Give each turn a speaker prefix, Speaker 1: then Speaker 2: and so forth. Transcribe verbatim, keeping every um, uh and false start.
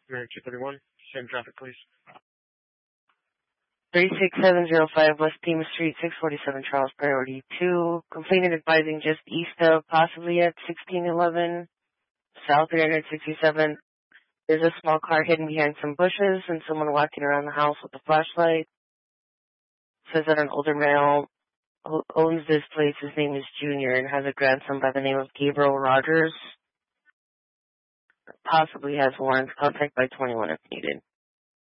Speaker 1: two thirty-one. Same traffic, please.
Speaker 2: three six seven zero five West Dean Street, six forty-seven Charles, priority two. Complainant advising just east of, possibly at sixteen eleven South three sixty-seven. There's a small car hidden behind some bushes and someone walking around the house with a flashlight. Says that an older male who owns this place, his name is Junior, and has a grandson by the name of Gabriel Rogers. Possibly has warrants. Contact by twenty-one if needed.